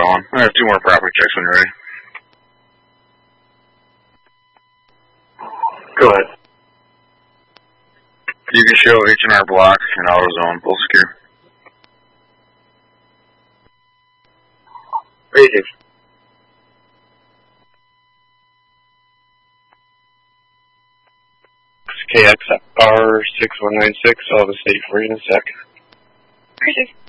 going. I have 2 more property checks when you're ready. Go ahead. You can show H&R Block and AutoZone, full secure. Rated. KXR6196, I'll have a state for you in a sec. Rated.